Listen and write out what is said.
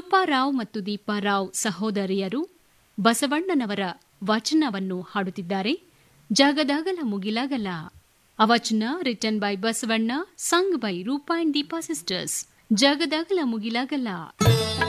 ರೂಪಾರಾವ್ ಮತ್ತು ದೀಪಾರಾವ್ ಸಹೋದರಿಯರು ಬಸವಣ್ಣನವರ ವಚನವನ್ನು ಹಾಡುತ್ತಿದ್ದಾರೆ. ಜಗದಗಲ ಮುಗಿಲಗಲ. A vachana written by Basavana, sung by Rupa and Deepa sisters. Jagadagala Mugilagala.